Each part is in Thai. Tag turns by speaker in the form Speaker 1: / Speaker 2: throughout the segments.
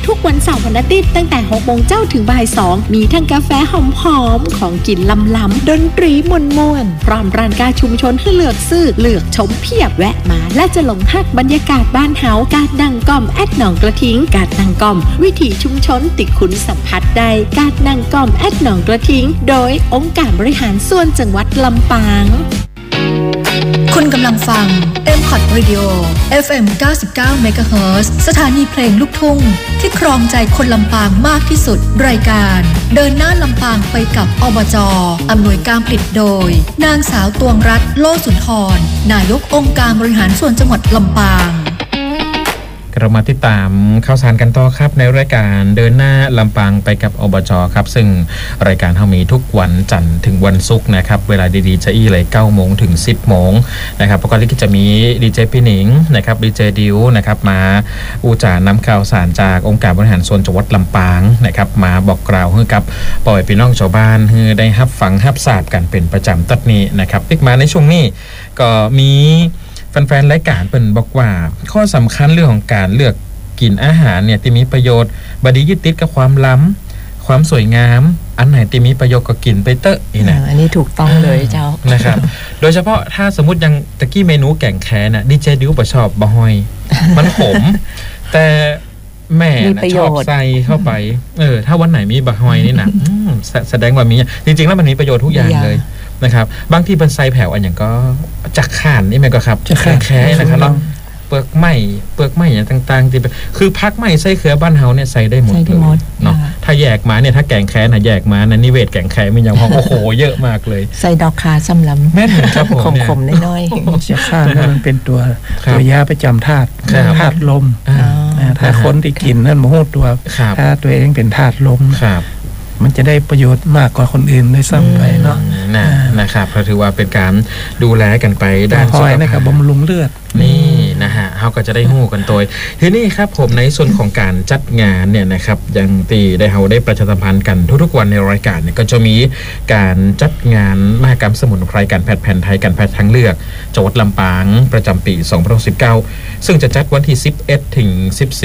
Speaker 1: ทุกวันเสาร์วันอาทิตย์ตั้งแต่6 โมงเจ้าถึงบ่าย 2มีทั้งกาแฟหอมๆของกินล้ำๆดนตรีม่วนๆพร้อมร้านค้าชุมชนให้เลือกซื้อเลือกชมเพียบแวะมาและจะหลงฮักบรรยากาศบ้านเฮาการดังก้อมแอดหนองกระทิงการดังก้อมวิถีชุมชนติดคุณสัมผัสได้การดังก้อมแอดหนองกระทิงโดยองค์การบริหารส่วนจังหวัดลำปาง
Speaker 2: คุณกำลังฟัง M-Pod Radio FM 99 MHz สถานีเพลงลูกทุ่งที่ครองใจคนลำปางมากที่สุดรายการเดินหน้าลำปางไปกับอบจ.อำนวยการผลิตโดยนางสาวตวงรัตน์โลสุนทรนายกองค์การบริหารส่วนจังหวัดลำปาง
Speaker 3: เรามาติดตามข่าวสารกันต่อครับในรายการเดินหน้าลำปางไปกับอบจ.ครับซึ่งรายการเรามีทุกวันจันทร์ถึงวันศุกร์นะครับเวลาดีๆจะอี้เลย9 โมงถึง 10 โมงนะครับปกติก็จะมีดีเจพี่หนิงนะครับดีเจดิวนะครับมาอูจ่านำข่าวสารจากองค์การบริหารส่วนจังหวัดลำปางนะครับมาบอกกล่าวให้กับปล่อยพี่น้องชาวบ้านให้ได้รับฟังรับทราบกันเป็นประจำตัดนี้นะครับอีกมาในช่วงนี้ก็มีแฟนๆรายการเป็นบอกว่าข้อสำคัญเรื่องของการเลือกกินอาหารเนี่ยที่มีประโยชน์บดียึดติดกับความล้ำความสวยงามอันไหนที่มีประโยชน์ก็กินไปเตอะนี่นะ
Speaker 4: อันนี้ถูกต้องเลยเจ้า
Speaker 3: นะครับโดยเฉพาะถ้าสมมติยังตะกี้เมนูแกงแคน่ะดีเจดิวบ่ชอบบะฮอยมันขมแต่แม่นะชอบใส่เข้าไปถ้าวันไหนมีบะฮอยนี่นะแสดงว่ามีจริงๆแล้วมันมีประโยชน์ทุกอย่างเลยนะครับบางที่เป็นไซแผ่วอันอย่างก็จักข่านนี่มันก็ครับจักแค่นะครับเนาะเปลือกไม้อย่างต่างๆที่คือพักไม้ไส้เขือบ้านเฮาเนี่ยใส่ได้หมดเลยเนาะถ้าแยกมาเนี่ยถ้าแกงแค่น่ะแยกมานะนิเวศแกงแค่มีอย่างโอ้โหเยอะมากเลย
Speaker 4: ใส่ดอกคาซ้ำล้ำ
Speaker 3: แม่นครับผม
Speaker 4: ขมๆน้อย
Speaker 5: ๆจักข่านมันเป็นตัวยาประจำธาตุลมถ้าคนที่กินนั่นบ่ฮู้ตัวถ้าตัวเองเป็นธาตุลมมันจะได้ประโยชน์มากกว่าคนอื่นด้วยซ้ำไปเนาะ
Speaker 3: นะครับเพราะถือว่าเป็นการดูแลกันไปด้านสุขภาพ
Speaker 5: นะครับบำรุงเลือด
Speaker 3: นี่นะฮะเขาก็จะได้หู้กันตัวทีนี้ครับผมในส่วนของการจัดงานเนี่ยนะครับยังตีได้เราได้ประชาสัมพันธ์กันทุกๆวันในรายการเนี่ยก็จะมีการจัดงานมหกรรมสมุนไพรการแพทย์แผนไทยการแพทย์ทางเลือกจังหวัดลำปางประจำปี2019ซึ่งจะจัดวันที่11ถึง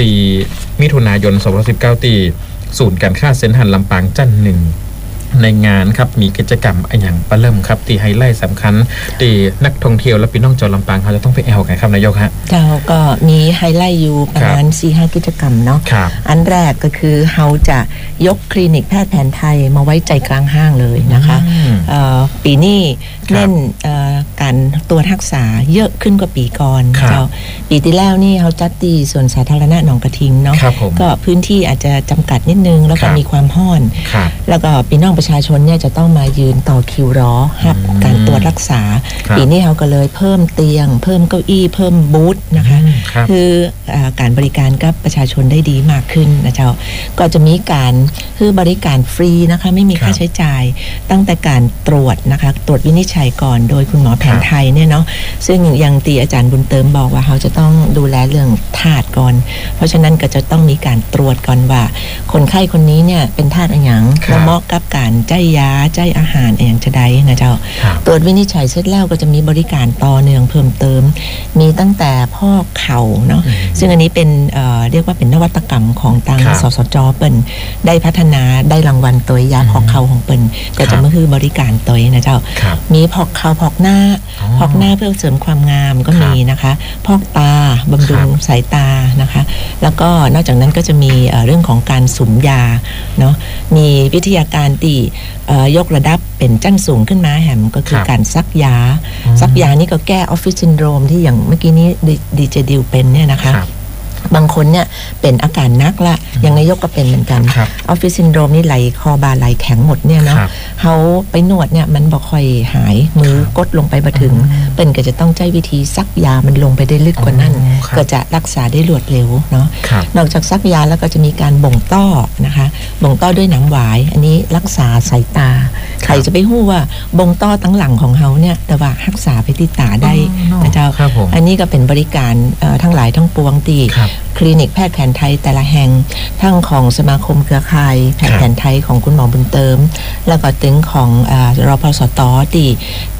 Speaker 3: 14มิถุนายน2019ตีศูนย์การค้าเซ็นทรัลลำปางจันทร์1ในงานครับมีกิจกรรมอย่างปะเริ่มครับที่ไฮไลท์สำคัญที่นักท่องเที่ยวและพี่น้องชาวลำปางเขาจะต้องไปแอลกันครับนายกฮะ
Speaker 4: เราก็มีไฮไลท์อยู่ประมาณ 4-5 กิจกรรมเนาะอันแรกก็คือเราจะยกคลินิกแพทย์แผนไทยมาไว้ใจกลางห้างเลยนะคะปีนี้เน้นการตรวจรักษาเยอะขึ้นกว่าปีก่อนเจ้าปีที่แล้วนี่เราจัดที่ส่วนสาธารณะหนองกระทิงเนาะก็พื้นที่อาจจะจำกัดนิดนึงแล้วก็มีความห้อนแล้วก็พี่น้องประชาชนเนี่ยจะต้องมายืนต่อคิวรอรับการตรวจรักษาปีนี้เราก็เลยเพิ่มเตียงเพิ่มเก้าอี้เพิ่มบูธนะคะคือการบริการกับประชาชนได้ดีมากขึ้นนะเจ้าก็จะมีการคือบริการฟรีนะคะไม่มีค่าใช้จ่ายตั้งแต่การตรวจนะคะตรวจวินิจฉัยก่อนโดยคุณหมอแผนไทยเนี่ยเนาะซึ่งยังตีอาจารย์บุญเติมบอกว่าเขาจะต้องดูแลเรื่องธาตุก่อนเพราะฉะนั้นก็จะต้องมีการตรวจก่อนว่าคนไข้คนนี้เนี่ยเป็นธาตุอะไรอย่างเหมาะกับการใจยาใจอาหารอย่างจะได้นะเจ้าตรวจวินิจฉัยเสร็จแล้วก็จะมีบริการต่อเนื่องเพิ่มเติมมีตั้งแต่พอกเข่าเนาะซึ่งอันนี้เป็นเรียกว่าเป็นนวัตกรรมของทางสสจ.เปิ้นได้พัฒนาได้รางวัลตัวยาพอกเข่าของเปิ้นก็จะมาคือบริการตัวนะเจ้ามีพอกเข่าพอกหน้าเพื่อเสริมความงามก็มีนะคะพอกตาบำรุงสายตานะคะแล้วก็นอกจากนั้นก็จะมีเรื่องของการสุมยาเนาะมีวิทยาการที่ยกระดับเป็นชั้นสูงขึ้นมาแหมก็คือการซักยานี่ก็แก้ออฟฟิศซินโดรมที่อย่างเมื่อกี้นี้ดีเจดิวเป็นเนี่ยนะคะบางคนเนี่ยเป็นอาการนักละอย่างนายกก็เป็นเหมือนกันออฟฟิศซินโดรมนี่ไหลคอบาไหลแข็งหมดเนี่ยเนาะเขาไปนวดเนี่ยมันบ่ค่อยหายมือกดลงไปบ่ถึงเป็นก็จะต้องใช้วิธีซักยามันลงไปได้ลึกกว่านั้นก็จะรักษาได้รวดเร็วเนาะนอกจากซักยาแล้วก็จะมีการบ่งต้อนะคะบ่งต้อด้วยน้ำหวายอันนี้รักษาสายตาใครจะไปฮู้ว่าบ่งต้อตั้งหลังของเขาเนี่ยแต่ว่ารักษาไปที่ตาได้นะเจ้าอันนี้ก็เป็นบริการทั้งหลายทั้งปวงตีคลินิกแพทย์แผนไทยแต่ละแห่งทั้งของสมาคมเครือข่ายแพทย์แผนไทยของคุณหมอบุญเติมแล้วก็ถึงของรพสตที่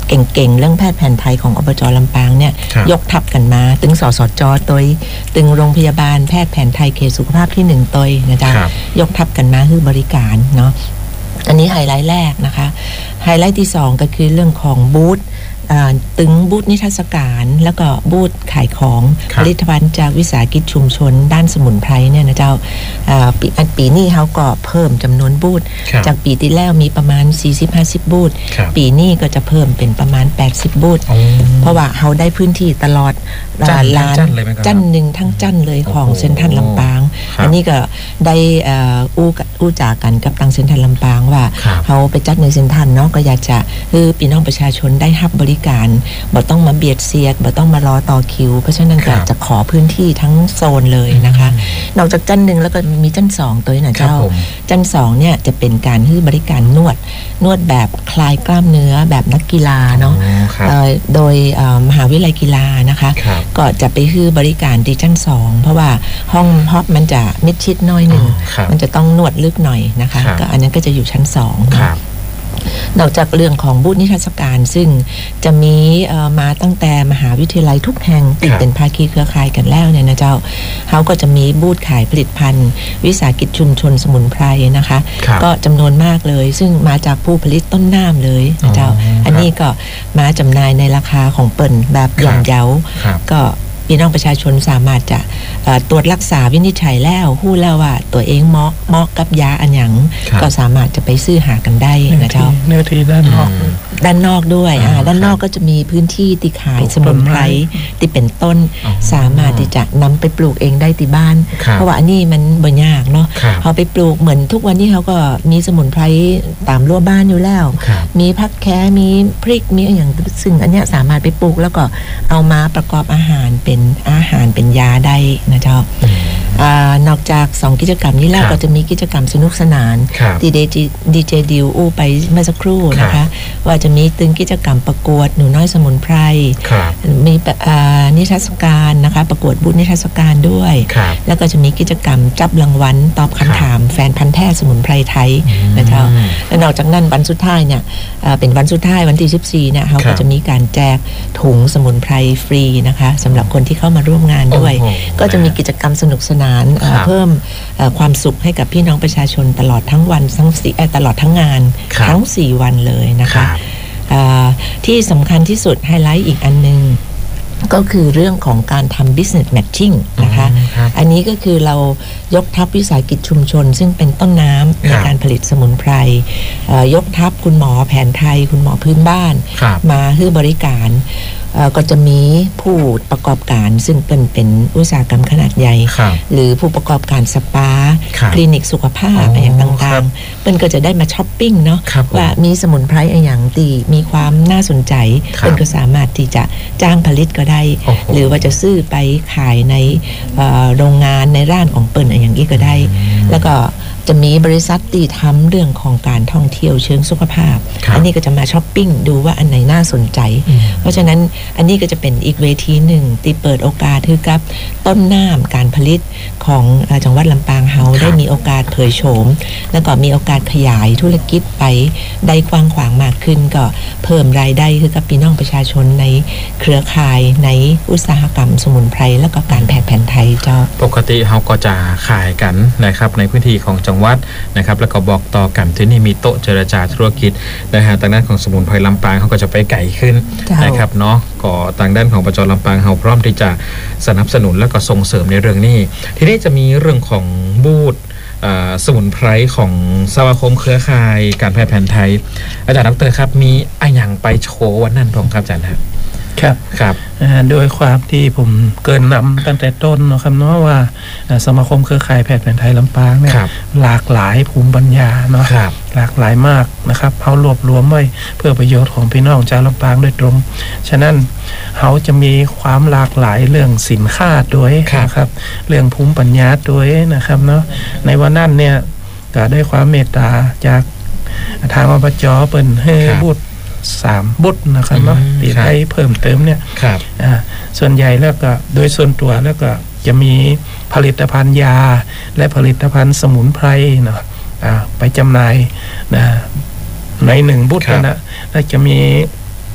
Speaker 4: เก่งๆเรื่องแพทย์แผนไทยของอบจ.ลำปางเนี่ยยกทัพกันมาตึงสสจ.ตัวตึงโรงพยาบาลแพทย์แผนไทยเขตสุขภาพที่1ตัวนะจ๊ะยกทัพกันมาคือบริการเนาะอันนี้ไฮไลท์แรกนะคะไฮไลท์ที่2ก็คือเรื่องของบูธตึงบูธนิทรรศการแล้วก็บูธขายของผลิตภัณฑ์จากวิสาหกิจชุมชนด้านสมุนไพรเนี่ยนะเจ้าปีนี้เขาก็เพิ่มจำนวนบูธจากปีที่แล้วมีประมาณ 40-50 บูธปีนี้ก็จะเพิ่มเป็นประมาณ80บูธเพราะว่าเขาได้พื้นที่ตลอดร้านจันหนึ่งทั้งจันเลยของเซ็นทรัลลำปางอันนี้ก็ได้อู้จากกันกับทางเซ็นทรัลลำปางว่าเขาไปจัดในเซ็นทรัลเนาะก็อยากจะคือพี่น้องประชาชนได้รับบริการบ่ต้องมาเบียดเสียดบ่ต้องมารอต่อคิวเพราะฉะนั้นก็จะขอพื้นที่ทั้งโซนเลยนะคะนอกจากจันหนึ่งแล้วก็มีจัน2ตัวนะเจ้าจัน2เนี่ยจะเป็นการให้บริการนวดแบบคลายกล้ามเนื้อแบบนักกีฬาเนาะโดยมหาวิทยาลัยกีฬานะคะก็จะไปให้บริการที่จัน2เพราะว่าห้องฮอปมันจะมิดชิดน้อยหนึ่งมันจะต้องนวดลึกหน่อยนะคะก็อันนั้นก็จะอยู่ชั้น2ค่ะนอกจากเรื่องของบูธนิทรรศการซึ่งจะมีมาตั้งแต่มหาวิทยาลัยทุกแห่งติดเป็นภาคีเครือข่ายกันแล้วเนี่ยนะเจ้าเขาก็จะมีบูธขายผลิตภัณฑ์วิสาหกิจชุมชนสมุนไพรนะคะก็จำนวนมากเลยซึ่งมาจากผู้ผลิตต้นน้ำเลยนะเจ้าอันนี้ก็มาจำหน่ายในราคาของเปิ่นแบบย่อมเยาก็พี่น้องประชาชนสามารถจะตรวจรักษาวินิจฉัยแล้วฮู้แล้วว่าตัวเองเหมาะกับยาอันหยังก็สามารถจะไปซื้อหากันได้นะเจ้า
Speaker 5: เนื้อที่ด้านนอก
Speaker 4: ด้วยด้านนอกก็จะมีพื้นที่ที่ขายสมุนไพรที่เป็นต้นสามารถที่จะนำไปปลูกเองได้ที่บ้านเพราะว่าอันนี้มันบ่ยากเนาะเอาไปปลูกเหมือนทุกวันนี้เขาก็มีสมุนไพรตามรั้วบ้านอยู่แล้วมีผักแค่มีพริกมีอย่างซึ่งอันเนี้ยสามารถไปปลูกแล้วก็เอามาประกอบอาหารเป็นยาได้นะเจ้านอกจาก2กิจกรรมนี้แล้วก็จะมีกิจกรรมสนุกสนานที่ดีเจดิวอู้ไปเมื่อสักครู่นะคะว่าจะมีตึงกิจกรรมประกวดหนูน้อยสมุนไพรมีนิทรรศการนะคะประกวดบูธนิทรรศการด้วยแล้วก็จะมีกิจกรรมจับรางวัลตอบคำถามแฟนพันธุ์แท้สมุนไพรไทยนะเจ้าและนอกจากนั้นวันสุดท้ายเนี่ยเป็นวันสุดท้ายวันที่14เนี่ยเขาก็จะมีการแจกถุงสมุนไพรฟรีนะคะสำหรับคนที่เข้ามาร่วมงานด้วยก็จะมีกิจกรรมสนุกสนานเพิ่มความสุขให้กับพี่น้องประชาชนตลอดทั้งวันตลอดทั้งงานทั้ง4วันเลยนะคะที่สำคัญที่สุดไฮไลท์อีกอันนึงก็คือเรื่องของการทำ business matching นะคะอันนี้ก็คือเรายกทัพวิสาหกิจชุมชนซึ่งเป็นต้นน้ำในการผลิตสมุนไพรยกทัพคุณหมอแผนไทยคุณหมอพื้นบ้านมาให้บริการก็จะมีผู้ประกอบการซึ่งเป็นอุตสาหกรรมขนาดใหญ่หรือผู้ประกอบการสปาคลินิกสุขภาพอย่างต่างๆเปิ้นก็จะได้มาช้อปปิ้งเนาะว่ามีสมุนไพรอย่างตีมีความน่าสนใจเปิ้นก็สามารถที่จะจ้างผลิตก็ได้หรือว่าจะซื้อไปขายในโรงงานในร้านของเปิ้นอย่างนี้ก็ได้แล้วก็จะมีบริษัทที่ทำเรื่องของการท่องเที่ยวเชิงสุขภาพอันนี้ก็จะมาช้อปปิ้งดูว่าอันไหนน่าสนใจเพราะฉะนั้นอันนี้ก็จะเป็นอีกเวทีหนึ่งที่เปิดโอกาสให้กับต้นน้ำการผลิตของจังหวัดลำปางเฮาได้มีโอกาสเผยโฉมแล้วก็มีโอกาสขยายธุรกิจไปได้กว้างขวางมากขึ้นก็เพิ่มรายได้ให้กับพี่น้องประชาชนในเครือข่ายในอุตสาหกรรมสมุนไพรแล้วก็การแพทย์แผนไทยเจ้า
Speaker 3: ปกติเฮาก็จะขายกันนะครับในพื้นที่ของจังหวัดนะครับแล้วก็บอกต่อกันที่นี่มีโต๊ะเจรจาธุรกิจนะฮะทางด้านของสมุนไพรลำปางเขาก็จะไปไกลขึ้นนะครับเนาะก็ทางด้านของประจลำปางเฮาพร้อมที่จะสนับสนุนและก็ส่งเสริมในเรื่องนี้ทีนี้จะมีเรื่องของบูธสมุนไพรของสมาคมเครือข่ายการแพทย์แผนไทยอาจารย์ดรครับมีอะไรอย่างไปโชว์วันนั้นผมครับอาจารย์
Speaker 5: ครับโดยความที่ผมเกินนำตั้งแต่ต้นนะครับเนาะว่าสมาคมเครือข่ายแพทย์แผนไทยลำปางเนี่ยหลากหลายภูมิปัญญาเนาะหลากหลายมากนะครับเขารวบรวมไว้เพื่อประโยชน์ของพี่น้องชาวลำปางโดยตรงฉะนั้นเขาจะมีความหลากหลายเรื่องสินค้าด้วยนะครับเรื่องภูมิปัญญาด้วยนะครับเนาะในวันนั้นเนี่ยก็ได้ความเมตตาจากทางอบจ.เปิ้นให้บูธ3บุตรนะครับเนาะที่ได้เพิ่มเติมเนี่ยส่วนใหญ่แล้วก็โดยส่วนตัวแล้วก็จะมีผลิตภัณฑ์ยาและผลิตภัณฑ์สมุนไพรเนาะไปจำหน่ายนะใน1บุตรนะและจะมี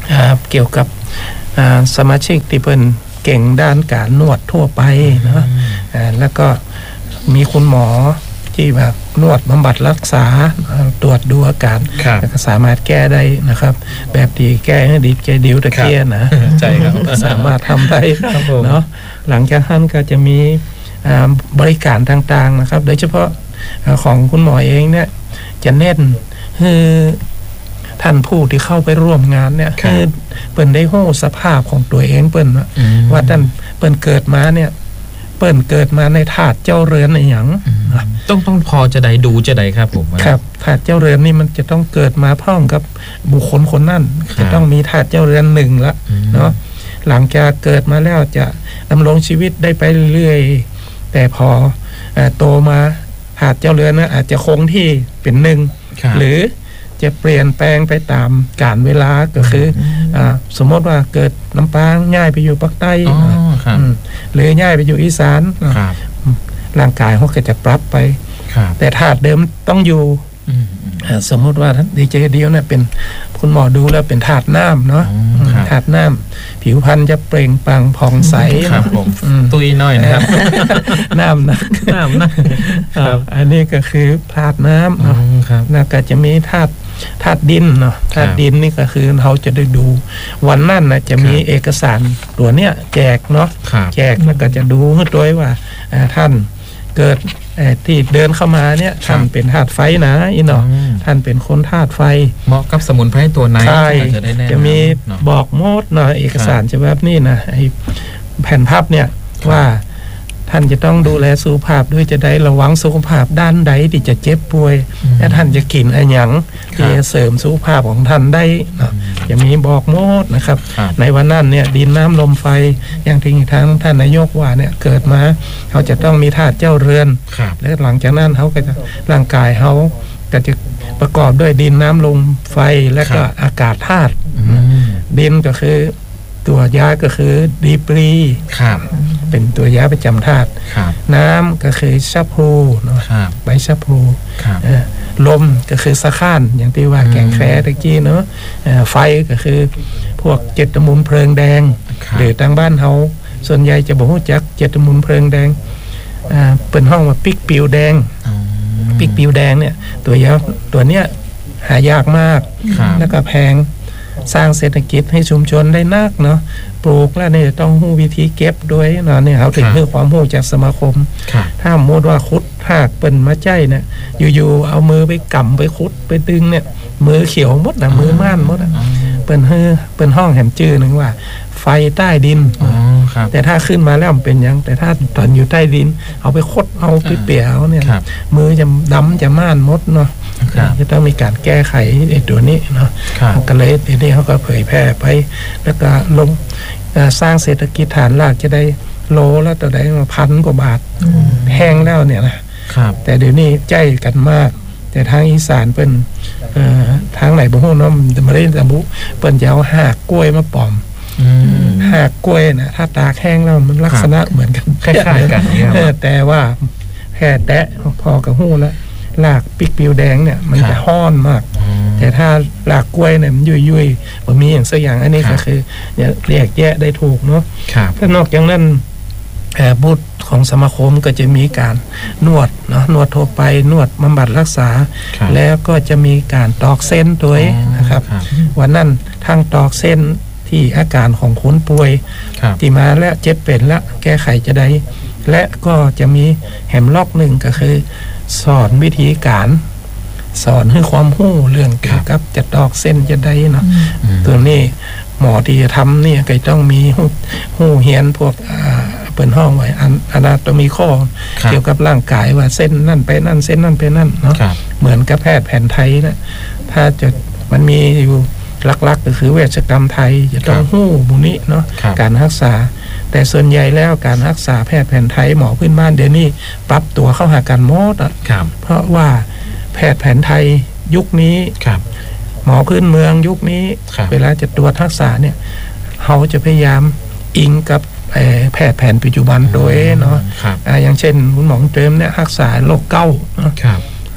Speaker 5: เกี่ยวกับสมาชิกที่เป็นเก่งด้านการนวดทั่วไปนะแล้วก็มีคุณหมอที่แบบนวดบำบัดรักษาตรวจดูอาการแล้วก็สามารถแก้ได้นะครับแบบดีแก้ให้ดีแก้ดิ้วตะเกียนะ
Speaker 3: ใช่ครับ
Speaker 5: สามารถทำได้เนาะหลังจากนั้นก็จะมีบริการต่างๆนะครับโดยเฉพาะของคุณหมอเองเนี่ยจะเน้นคือท่านผู้ที่เข้าไปร่วมงานเนี่ยคือเปิ้นได้รู้สภาพของตัวเองเปิ้นว่าท่านเปิ้นเกิดมาเนี่ยเปิ้นเกิดมาในธาตุเจ้าเรือนอย่าง
Speaker 3: ต้องพอจะได้ดูจะได้ครับผม
Speaker 5: ครับธาตุเจ้าเรือนนี่มันจะต้องเกิดมาพร้อมกับบุคคลคนนั้นจะต้องมีธาตุเจ้าเรือนหนึ่งละเนาะหลังจากเกิดมาแล้วจะดำรงชีวิตได้ไปเรื่อยๆแต่พอโตมาธาตุเจ้าเรือนนะอาจจะคงที่เป็นหนึ่งหรือจะเปลี่ยนแปลงไปตามกาลเวลาก็คือสมมติว่าเกิดลำปางย้ายไปอยู่ภาคใต้หรือย้ายไปอยู่อีสานร่างกายเขาก็จะปรับไปแต่ธาตุเดิมต้องอยู่สมมติว่าดีเจเดียวเนี่ยเป็นคุณหมอดูแล้วเป็นธาตุน้ำเนาะธาตุน้ำผิวพรรณจะเปล่งปลั่งผ่องใส
Speaker 3: ครับผมตุยน้อยนะครับ
Speaker 5: น้ำนะอันนี้ก็คือธาตุน้ำเนาะแล้วก็จะมีธาตุดินเนาะธาตุดินนี่ก็คือเราจะได้ดูวันนั้นนะจะมีเอกสารตัวเนี้ยแจกเนาะแจกแล้วก็จะดูด้วยว่าท่านเกิดที่เดินเข้ามาเนี่ยท่านเป็นธาตุไฟนะอีเนาะท่านเป็นคนธาตุไฟ
Speaker 3: เหมาะกับสมุนไพรตัวไหน
Speaker 5: จะมีบอกหมดเนาะเอกสารฉบับนี้นะไอ้แผ่นภาพเนี่ยว่าท่านจะต้องดูแลสุขภาพด้วยจะได้ระวังสุขภาพด้านใดที่จะเจ็บป่วยและท่านจะกินอะไรอย่างที่จะเสริมสุขภาพของท่านได้จะมีบอกหมดนะครับในวันนั้นเนี่ยดินน้ำลมไฟอย่างที่ทางท่านนายกว่าเนี่ยเกิดมาเขาจะต้องมีธาตุเจ้าเรือนและหลังจากนั้นเขาก็จะร่างกายเขาก็จะประกอบด้วยดินน้ำลมไฟและก็อากาศธาตุดินก็คือตัวยาก็คือดีปรีเป็นตัวยาประจำธาตุน้ำก็คือชะพลูเนาะใบชะพลูลมก็คือสะข้านอย่างที่ว่าแกงแคร์ตะกี้เนาะไฟก็คือพวกเจ็ดตะมุนเพลิงแดงหรือทางบ้านเขาส่วนใหญ่จะบอกว่าจักเจ็ดตะมุนเพลิงแดงเป็นห้องว่าปิกปิวแดงปิกปิวแดงเนี่ยตัวยาตัวเนี้ยหายากมากแล้วก็แพงสร้างเศรษฐกิจให้ชุมชนได้นักเนาะปลูกแล้วเนี่ยต้องรู้วิธีเก็บด้วยเนาะเนี่ยเขาถึงเพื่อความรู้จากสมาคมถ้าสมมติว่าคุดหากเปิ่นมาใจเนี่ยอยู่ๆเอามือไปกำไปคุดไปดึงเนี่ยมือเขียวหมดนะมือม่านหมดเปิ่นห้องแหมจื้อหนึ่งว่าไฟใต้ดินแต่ถ้าขึ้นมาแล้วมันเป็นยังแต่ถ้าตอนอยู่ใต้ดินเอาไปคดเอาไปเปี่ยวเนี่ยมือจะดำจะม่านหมดเนาะจะต้องมีการแก้ไขไอ้ตัวนี้เนาะก็เลยทีนี้เขาก็เผยแพร่ไปแล้วก็ลงสร้างเศรษฐกิจฐานรากจะได้โลแล้วต่อได้มา1,000 กว่าบาทแห้งแล้วเนี่ยนะแต่เดี๋ยวนี้ใจกันมากแต่ทางอีสานเป็นทางไหนบ่ฮู้เนาะมันไม่ได้ระบุเปิ้นจะเอาหากกล้วยมาปอมหากกล้วยนะถ้าตากแห้งแล้วมันลักษณะเหมือนกัน
Speaker 3: คล้ายๆกัน
Speaker 5: แต่ว่าแค่แตะพอกับหู้แล้วรากปิกปิวแดงเนี่ยมันจะห้อนมากแต่ถ้ารากกล้วยเนี่ยมันยุ่ยๆบ่มีอย่างสักอย่างอันนี้ก็คือเรียกแยะได้ถูกเนาะถ้านอกจากนั้นบูธของสมาคมก็จะมีการนวดเนาะนวดทั่วไปนวดบำบัดรักษาแล้วก็จะมีการตอกเส้นด้วยนะครับวันนั้นทั้งตอกเส้นที่อาการของคนป่วยที่มาแล้วเจ็บเป็นแล้วแก้ไขจะได้และก็จะมีแหมล็อกหนึ่งก็คือสอนวิธีการสอนให้ความรู้เรื่องเกี่ยวกับจะตอกเส้นจะได้เนาะตัวนี้หมอที่จะทำเนี่ยก็ต้องมีหูเหียนพวกเปิดห้องไว้อนาโตมีข้อเกี่ยวกับร่างกายว่าเส้นนั่นไปนั่นเส้นนั่นไปนั่นเนาะเหมือนกับแพทย์แผนไทยนะถ้าจะมันมีอยู่หลักๆก็คือเวชกรรมไทยจะต้องหู้บุนี้เนาะการรักษาแต่ส่วนใหญ่แล้วการรักษาแพทย์แผนไทยหมอพื้นบ้านเดี๋ยวนี้ปรับตัวเข้าหากันหมดเพราะว่าแพทย์แผนไทยยุคนี้หมอพื้นเมืองยุคนี้เวลาจะตรวจรักษาเนี่ยเขาจะพยายามอิงกับแพทย์แผนปัจจุบันโดยเนาะอย่างเช่นคุณหมอเติมเนี่ยรักษาโรคเกาต์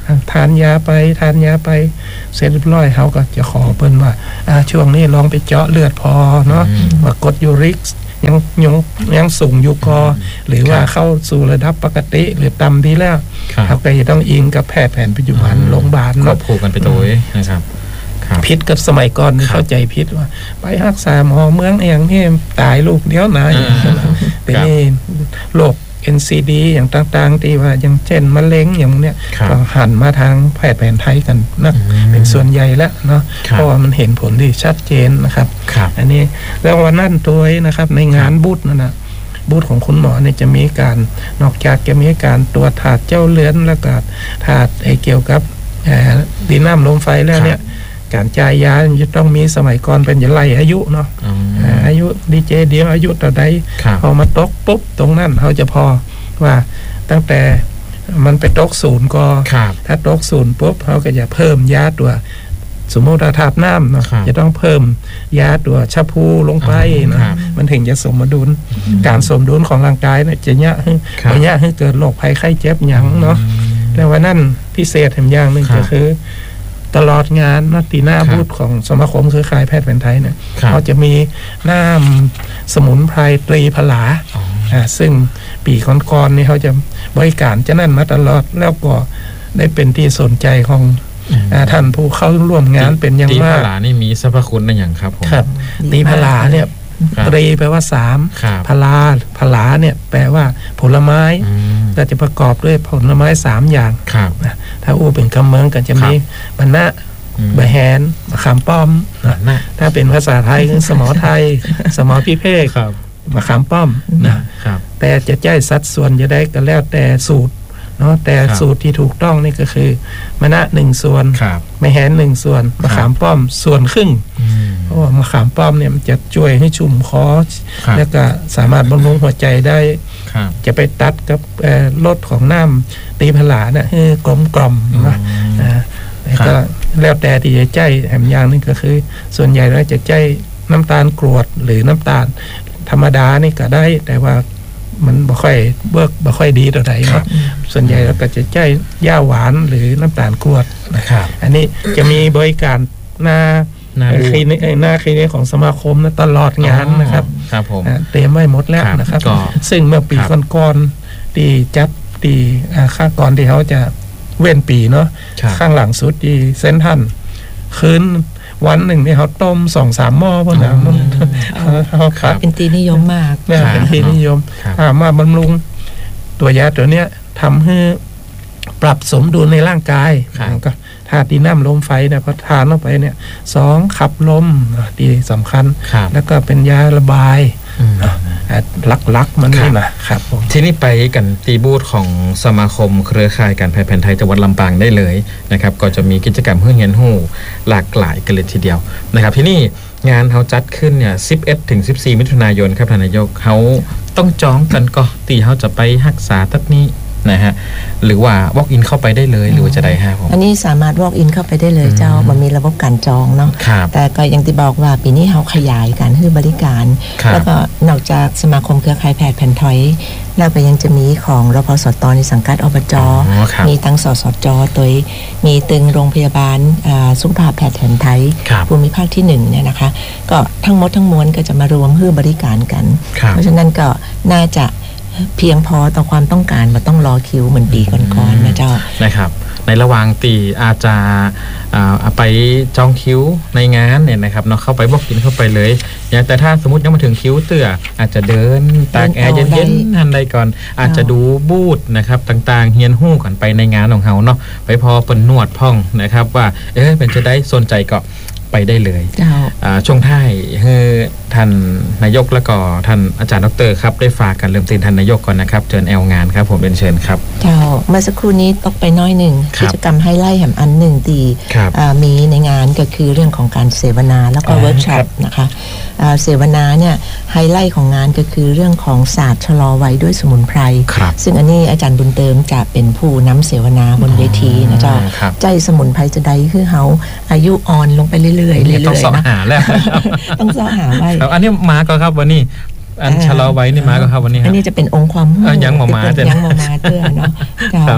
Speaker 5: ทานยาไปเสร็จเรียบร้อยเขาก็จะขอเปิ้นว่าช่วงนี้ลองไปเจาะเลือดพอเนาะว่ากรดยูริกยังสูงอยู่ก็หรือว่าเข้าสู่ระดับปกติหรือต่ำดีแล้วเขาก็จะต้องอิงกับแพทย์แผนปัจจุบันโรงพยาบาล
Speaker 3: ควบคู่กันไปโดยนะครับ
Speaker 5: พิษกับสมัยก่อนเข้าใจพิษว่าไปรักษาหมอเมืองเองนี่ตายลูกเดียวนะเป็นนี่โรคNCD อย่างต่างๆที่ว่าอย่างเช่นมะเร็งอย่างเนี้ยก็หันมาทางแพทย์แผนไทยกันนะเป็นส่วนใหญ่แล้วเนาะเพราะว่ามันเห็นผลที่ชัดเจนนะครับอันนี้แล้ววันนั้นตัวนะครับในงานบูธนั่นนะบูธของคุณหมอเนี่ยจะมีการนอกจากจะมีการตรวจถาดเจ้าเลือนแล้วก็ถาดเกี่ยวกับดินน้ำลมไฟแล้วเนี่ยการจ่ายยาจะต้องมีสมัยก่อนเป็นจะไล่อายุเนาะอายุดีเจเดียวอายุต่อใดพอมาตกปุ๊บตรงนั้นเขาจะพอว่าตั้งแต่มันไปตกศูนย์ก็ถ้าตกศูนย์ปุ๊บเขาก็จะเพิ่มยาตัวสมมติว่าถาดน้ำเนาะจะต้องเพิ่มยาตัวชะพูลงไปนะมันถึงจะสมดุลการสมดุลของร่างกายเนี่ยจะยะให้เกิดโรคภัยไข้เจ็บหยังเนาะแล้ววันนั้นพิเศษแถมอย่างหนึ่งก็คือตลอดงานนัตีหน้าบูธของสมาคมเครือข่ายแพทย์แผนไทยเนี่ยเขาจะมีน้ำสมุนไพรตรีผลาซึ่งปีก่อนๆนี่เขาจะบริการจะนั่นมาตลอดแล้วก็ได้เป็นที่สนใจของท่านผู้เข้าร่วมงานเป็นอย่างมาก
Speaker 3: ตรีผลานี่มีสรรพคุณอะไรอย่างครับผม
Speaker 5: ครับตรีผลาเนี่ยตรีแปลว่า3ผลาเนี่ยแปลว่าผลไม้ก็จะประกอบด้วยผลไม้3อย่างถ้าเป็นคำเมืองก็จะมีบะนะบะแฮนมะขามป้อมถ้าเป็นภาษาไทยคือสมอไทยสมอพิเภกมะขามป้อมนะแต่จะใจสัดส่วนจะได้ก็แล้วแต่สูตรเนาะแต่สูตรที่ถูกต้องนี่ก็คือมะนะ1ส่วนมะแฮน1ส่วนมะขามป้อมส่วนครึ่งเพราะว่ามะขามป้อมเนี่ยมันจะช่วยให้ชุ่มคอแล้วก็สามารถบำรุงหัวใจได้จะไปตัดกับรสของน้ำตีผลาเนี่ยให้กลมๆนะก็แล้วแต่ที่จะใจแถมอย่างนึงก็คือส่วนใหญ่แล้วจะใจน้ำตาลกรวดหรือน้ำตาลธรรมดานี่ก็ได้แต่ว่ามันบ่ค่อยดีต่อใดเนาะส่วนใหญ่แล้วก็จะใจย่าหวานหรือน้ำตาลกรวดนะครับอันนี้จะมีบริการหน้าคลินิกของสมาคมนะตลอดงานนะครับเตรียมไว้หมดแล้วนะครับซึ่งเมื่อปีก่อนๆที่จัดที่ข้างก่อนที่เขาจะเว้นปีเนาะข้างหลังสุดที่เซนทันคืนวันหนึ่งนี่เขาต้ม 2-3 หม้อพวกนั้น
Speaker 4: เขาเป็นที่นิยมมาก
Speaker 5: เป็นที่นิยมมาบำรุงตัวยาตัวเนี้ยทำให้ปรับสมดุลในร่างกายก็ธาตุดินน้ำลมไฟเนี่ยพอทานเข้าไปเนี่ย2ขับลมที่สำคัญแล้วก็เป็นยาระบายลักมันนี่นะครับ
Speaker 3: ที่นี่ไปกันตีบูธของสมาคมเครือข่ายการแพทย์แผนไทยจังหวัดลำปางได้เลยนะครับก็จะมีกิจกรรมเพื่อเรียนรู้หลากหลายกันเลยทีเดียวนะครับที่นี่งานเขาจัดขึ้นเนี่ย11-14 มิถุนายนครับท่านนายกเขาต้องจองกันก็ตีเขาจะไปรักษาตัดนี้นะฮะหรือว่า walk in เข้าไปได้เลยหรือว่าจะได้ฮะผม
Speaker 4: อันนี้สามารถ walk in เข้าไปได้เลยเจ้ามันมีระบบการจองเนาะแต่ก็ยังที่บอกว่าปีนี้เขาขยายการให้บริการแล้วก็นอกจากสมาคมเครือข่ายแพทย์แผนไทยแล้วก็ยังจะมีของรพสตในสังกัดอบจมีทั้งสสจตัวมีตึงโรงพยาบาลสุขภาพแพทย์แผนไทยภูมิภาคที่1เนี่ยนะคะก็ทั้งหมดทั้งมวลก็จะมารวมเพื่อบริการกันเพราะฉะนั้นก็น่าจะเพียงพอต่อความต้องการมาต้องรอคิวเหมือนปีก่อนๆนะเจ้า
Speaker 3: นะครับในระหว่างตีอาจจะไปจองคิวในงานเนี่ยนะครับเนาะเข้าไปบอกกินเข้าไปเลยอย่างแต่ถ้าสมมติยังมาถึงคิวเตื่ออาจจะเดินตากแอร์เย็นๆทันใดก่อนอาจจะดูบูธนะครับต่างๆเฮียนหู้ก่อนไปในงานของเขาเนาะไปพอเป็นนวดพ่องนะครับว่าเป็นจะได้สนใจก็ไปได้เลยช่วงท้ายให้ท่านนายกและก็ท่านอาจารย์ดร.ครับได้ฝากกันเริ่มต้นท่านนายกก่อนนะครับเชิญแอลงานครับผมเป็นเชิญครับ
Speaker 4: เจ้าเมื่อสักครู่นี้ตกไปน้อยหนึ่งกิจกรรมไฮไลท์แห่งอันหนึ่งตีมีในงานก็คือเรื่องของการเสวนาแล้วก็เวิร์กช็อปนะคะเสวนาเนี่ยไฮไลท์ของงานก็คือเรื่องของศาสตร์ชะลอวัยด้วยสมุนไพรซึ่งอันนี้อาจารย์บุญเติมจะเป็นผู้นำเสวนาบนเวทีนะเจ้าใจสมุนไพรจะได้คือเขาอายุอ่อนลงไปเรื่อยๆ
Speaker 3: ต้องสอบหาแล้ว
Speaker 4: ต้องสอบหาไว้
Speaker 3: อันนี้มาก็ครับวันนี้อันชะลอไว้นี่มาก็ครับวันนี้
Speaker 4: อันนี้จะเป็นองค์ความรู้
Speaker 3: ยังมาเ
Speaker 4: ตือนเนาะเจ้า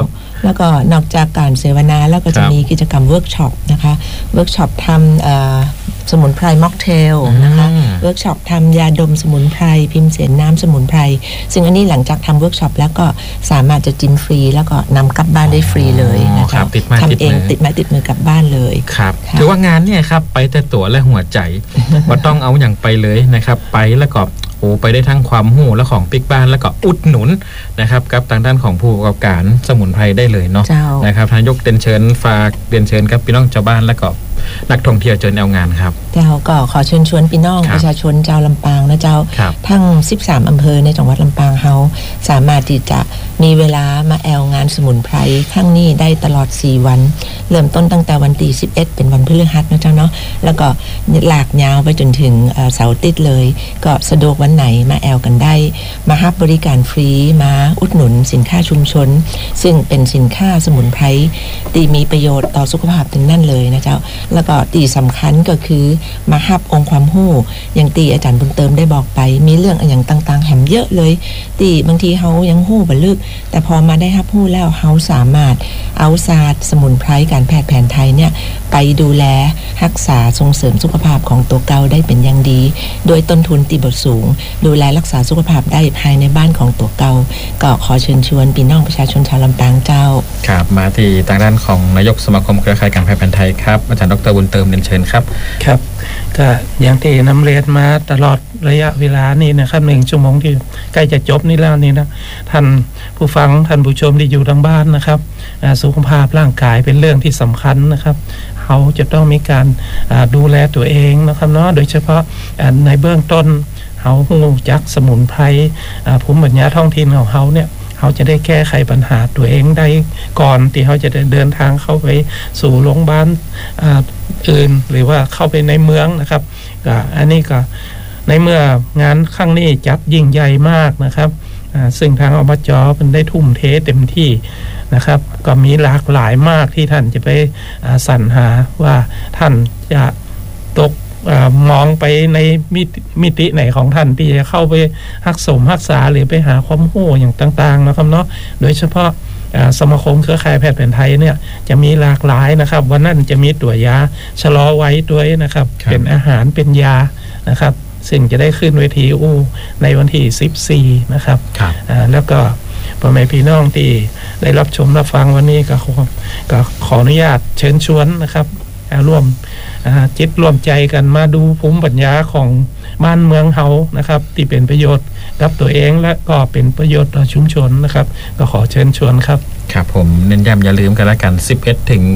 Speaker 4: แล้วก็นอกจากการเสวนาแล้วก็จะมีกิจกรรมเวิร์กช็อปนะคะเวิร์กช็อปทำสมุนไพรม็อกเทลนะคะเวิร์กช็อปทำยาดมสมุนไพรพิมพ์เสนน้ำสมุนไพรซึ่งอันนี้หลังจากทำเวิร์กช็อปแล้วก็สามารถจะกินฟรีแล้วก็นำกลับบ้านได้ฟรีเลยนะคะทำเองติดไม้ติดมือกลับบ้านเลย
Speaker 3: ครับถือว่างานเนี่ยครับไปแต่ตัวและหัวใจว่าต้องเอาอย่างไปเลยนะครับไปแล้วก็ไปได้ทั้งความหูและของปิ๊กบ้านแล้วก็อุดหนุนนะครับกับทางด้านของผู้ประกอบการสมุนไพรได้เลยเนาะนะครับทางยกเรียนเชิญฝากเรียนเชิญครับพี่น้องชาวบ้านและก็นักท่องเที่ยวเชิญเอางานครับ
Speaker 4: เจ้าก็ขอเชิญชวนพี่น้องประชาชนเจ้าลำปางนะเจ้าทั้ง13อำเภอในจังหวัดลำปางเฮาสามารถที่จะมีเวลามาแอลงานสมุนไพรครั้งนี้ได้ตลอด4วันเริ่มต้นตั้งแต่วันที่11เป็นวันพฤหัสนะเจ้าเนาะแล้วก็หลากยาวไปจนถึงเสาร์อาทิตย์เลยก็สะดวกวันไหนมาแอลกันได้มารับบริการฟรีมาอุดหนุนสินค้าชุมชนซึ่งเป็นสินค้าสมุนไพรที่มีประโยชน์ต่อสุขภาพถึงนั่นเลยนะเจ้าแล้วก็ที่สำคัญก็คือมารับองค์ความรู้อย่างที่อาจารย์บุญเติมได้บอกไปมีเรื่องอย่างต่างๆแหมเยอะเลยที่บางทีเฮายังรู้บ่ลึกแต่พอมาได้รับรู้แล้วเฮาสามารถเอาศาสตร์สมุนไพรการแพทย์แผนไทยเนี่ยไปดูแลรักษาส่งเสริมสุขภาพของตัวเก่าได้เป็นอย่างดีโดยต้นทุนที่บ่สูงดูแลรักษาสุขภาพได้ภายในบ้านของตัวเก่าก็ขอเชิญชวนพี่น้องประชาชนชาวลำปางเจ้า
Speaker 3: ครับมาที่ทางด้านของนายกสมาคมเครือข่ายการแพทย์แผนไทยครับอาจารย์ดร.บุญเติมเรียนเชิญครับ
Speaker 5: ครับก็อย่างที่นำเรียนมาตลอดระยะเวลานี้นะครับ1ชั่วโมงที่ใกล้จะจบนี่แล้วนี่นะท่านผู้ฟังท่านผู้ชมที่อยู่ทางบ้านนะครับสุขภาพร่างกายเป็นเรื่องที่สำคัญนะครับเขาจะต้องมีการดูแลตัวเองนะครับเนาะโดยเฉพาะในเบื้องต้นเขาหูจักสมุนไพรภูมิปัญญาท้องถิ่นของเขาเนี่ยเขาจะได้แก้ไขปัญหาตัวเองได้ก่อนที่เขาจะเดินทางเข้าไปสู่โรงพยาบาลอื่นหรือว่าเข้าไปในเมืองนะครับอันนี้ก็ในเมื่องานครั้งนี้จัดยิ่งใหญ่มากนะครับซึ่งทางอบจ.มันได้ทุ่มเทเต็มที่นะครับก็มีหลากหลายมากที่ท่านจะไปสรรหาว่าท่านจะตกมองไปในมิติไหนของท่านที่จะเข้าไปรักษาหรือไปหาความรู้อย่างต่างๆนะครับเนาะโดยเฉพาะสมาคมเครือข่ายแพทย์แผนไทยเนี่ยจะมีหลากหลายนะครับวันนั้นจะมีตัวยาชะลอไว้ด้วยนะครับเป็นอาหารเป็นยานะครับซึ่งจะได้ขึ้นเวทีในวันที่14นะครับแล้วก็พ่อแม่พี่น้องที่ได้รับชมรับฟังวันนี้ก็ขออนุญาตเชิญชวนนะครับร่วมจิตร่วมใจกันมาดูภูมิปัญญาของบ้านเมืองเฮานะครับที่เป็นประโยชน์กับตัวเองและก็เป็นประโยชน์ต่อชุมชนนะครับก็ขอเชิญชวนครับ
Speaker 3: ครับผมเน้นย้ำอย่าลืมกันละกัน11ถึง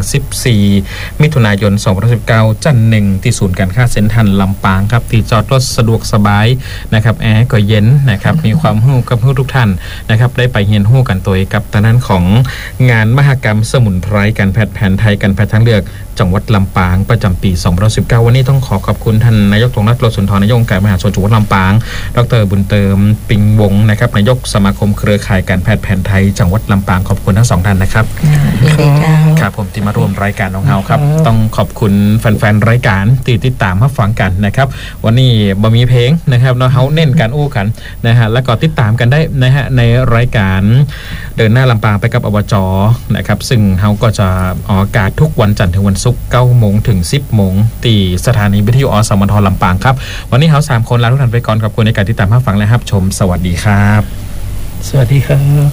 Speaker 3: 14มิถุนายน2019จันทร์1ที่ศูนย์การค้าเซ็นทรัลลำปางครับที่จอดรถสะดวกสบายนะครับแอร์ก็เย็นนะครับมีความรู้กับทุกท่านนะครับได้ไปเรียนรู้กันตัวกับตอนนั้นของงานมหกรรมสมุนไพรการแพทย์แผนไทยการแพทย์ทางเลือกจังหวัดลำปางประจำปี2019วันนี้ต้องขอบคุณท่านนายกธงรัตน์ โลสุนทรนายกองค์การมหาชนจังหวัดลำปางดร.บุญเติมปิงวงศ์นะครับนายกสมาคมเครือข่ายการแพทย์แผนไทยจังหวัดลำปางขอบคุณทั้ง2ท่านนะครับครับผมที่มาร่วมรายการของเราครับต้องขอบคุณแฟนๆรายการติดตามรับฟังกันนะครับวันนี้บ่มีเพลงนะครับเนาะเฮาเน้นการอู้กันนะฮะแล้วก็ติดตามกันได้นะฮะในรายการเดินหน้าลำปางไปกับอบจ.นะครับซึ่งเฮาก็จะออกอากาศทุกวันจันทร์ถึงวันศุกร์ 9 โมงถึง 10 โมงที่สถานีวิทยุอสมทลำปางครับวันนี้เฮา3คนลาทุกท่านไปก่อนขอบคุณในการติดตามรับฟังและรับชมสวัสดีครับ
Speaker 5: สวัสดีครับ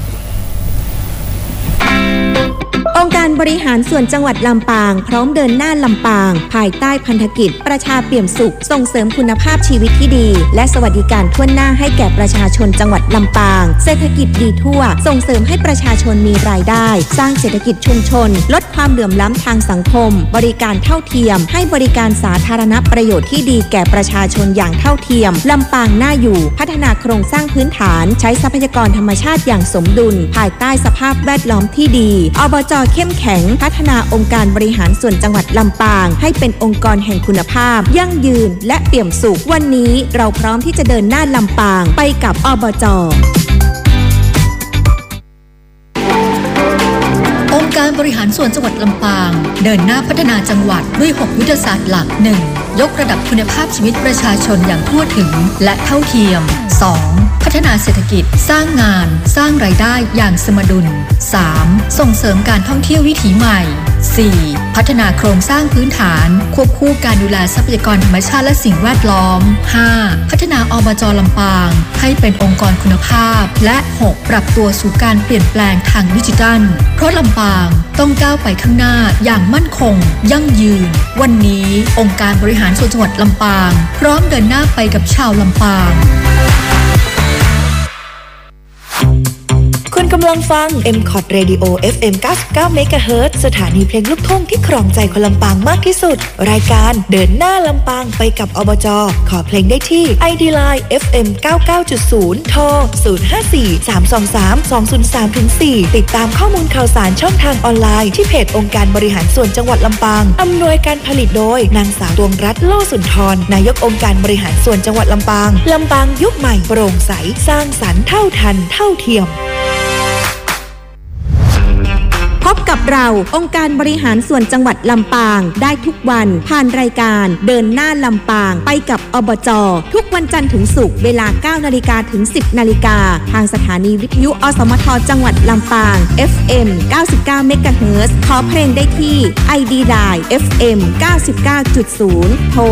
Speaker 6: องค์การบริหารส่วนจังหวัดลำปางพร้อมเดินหน้าลำปางภายใต้พันธกิจประชาเปี่ยมสุขส่งเสริมคุณภาพชีวิตที่ดีและสวัสดิการทั่วหน้าให้แก่ประชาชนจังหวัดลำปางเศรษฐกิจดีทั่วส่งเสริมให้ประชาชนมีรายได้สร้างเศรษฐกิจชุมชนลดความเหลื่อมล้ำทางสังคมบริการเท่าเทียมให้บริการสาธารณประโยชน์ที่ดีแก่ประชาชนอย่างเท่าเทียมลำปางน่าอยู่พัฒนาโครงสร้างพื้นฐานใช้ทรัพยากรธรรมชาติอย่างสมดุลภายใต้สภาพแวดล้อมที่ดีอบจ.เข้มแข็งพัฒนาองค์การบริหารส่วนจังหวัดลำปางให้เป็นองค์กรแห่งคุณภาพยั่งยืนและเปี่ยมสุขวันนี้เราพร้อมที่จะเดินหน้าลำปางไปกับอบจ.
Speaker 2: องค์การบริหารส่วนจังหวัดลำปางเดินหน้าพัฒนาจังหวัดด้วย6ยุทธศาสตร์หลัก 1. ยกระดับคุณภาพชีวิตประชาชนอย่างทั่วถึงและเท่าเทียม 2. พัฒนาเศรษฐกิจสร้างงานสร้างรายได้อย่างสมดุล 3. ส่งเสริมการท่องเที่ยววิถีใหม่ 4. พัฒนาโครงสร้างพื้นฐานควบคู่การดูแลทรัพยากรธรรมชาติและสิ่งแวดล้อม 5. พัฒนาอบจ.ลำปางให้เป็นองค์กรคุณภาพและ 6. ปรับตัวสู่การเปลี่ยนแปลงทางดิจิทัลเพราะลำปางต้องก้าวไปข้างหน้าอย่างมั่นคงยั่งยืนวันนี้องค์การบริหารส่วนจังหวัดลำปางพร้อมเดินหน้าไปกับชาวลำปาง
Speaker 6: คุณกำลังฟัง MCOT Radio FM 99 MHz สถานีเพลงลูกทุ่งที่ครองใจคนลำปางมากที่สุดรายการเดินหน้าลำปางไปกับอบจ.ขอเพลงได้ที่ ID Line FM 99.0 โทร 054-323-203-4 ติดตามข้อมูลข่าวสารช่องทางออนไลน์ที่เพจองค์การบริหารส่วนจังหวัดลำปางอำนวยการผลิตโดยนางสาวดวงรัตน์ โลสุนทรนายกองค์การบริหารส่วนจังหวัดลำปางลำปางยุคใหม่โปร่งใสสร้างสรรค์เท่าทันเท่าเทียมพบกับเราองค์การบริหารส่วนจังหวัดลำปางได้ทุกวันผ่านรายการเดินหน้าลำปางไปกับอบจ.ทุกวันจันทร์ถึงศุกร์เวลา 9 นาฬิกาถึง 10 นาฬิกาทางสถานีวิทยุอสมทจังหวัดลำปาง FM 99 MHz ขอเพลงได้ที่ ID Line FM 99.0 โทร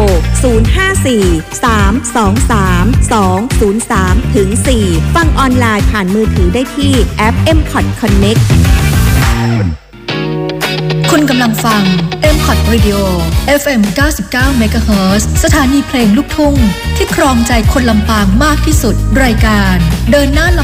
Speaker 6: 054-323-203-4 ฟังออนไลน์ผ่านมือถือได้ที่แอป MCOT Connect
Speaker 2: คุณกำลังฟัง MCOT Radio FM 99 MHz สถานีเพลงลูกทุ่งที่ครองใจคนลำปางมากที่สุดรายการเดินหน้า